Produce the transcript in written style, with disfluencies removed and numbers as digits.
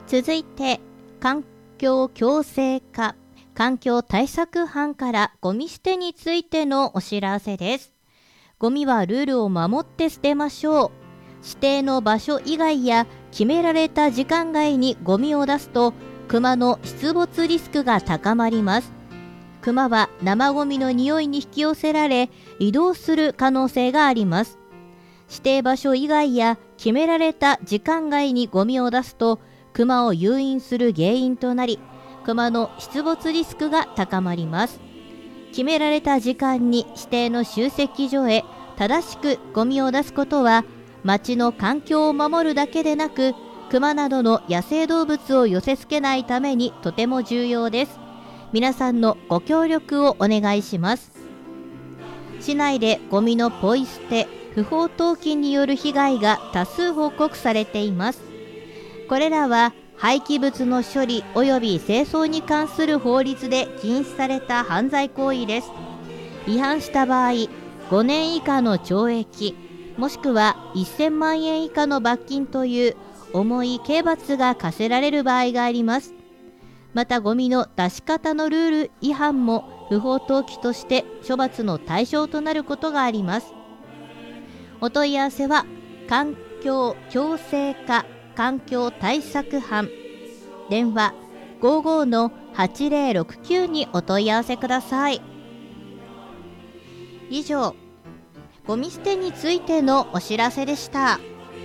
続いて、環境共生課環境対策班からゴミ捨てについてのお知らせです。ゴミはルールを守って捨てましょう。指定の場所以外や決められた時間外にゴミを出すと、クマの出没リスクが高まります。クマは生ゴミの匂いに引き寄せられ、移動する可能性があります。指定場所以外や決められた時間外にゴミを出すと、クマを誘引する原因となり、クマの出没リスクが高まります。決められた時間に指定の集積所へ正しくゴミを出すことは、町の環境を守るだけでなく、クマなどの野生動物を寄せ付けないためにとても重要です。皆さんのご協力をお願いします。市内でゴミのポイ捨て、不法投棄による被害が多数報告されています。これらは廃棄物の処理及び清掃に関する法律で禁止された犯罪行為です。違反した場合、5年以下の懲役、もしくは1000万円以下の罰金という重い刑罰が課せられる場合があります。またゴミの出し方のルール違反も不法投棄として処罰の対象となることがあります。お問い合わせは環境共生課環境対策班、電話 55-8069 にお問い合わせください。以上、ゴミ捨てについてのお知らせでした。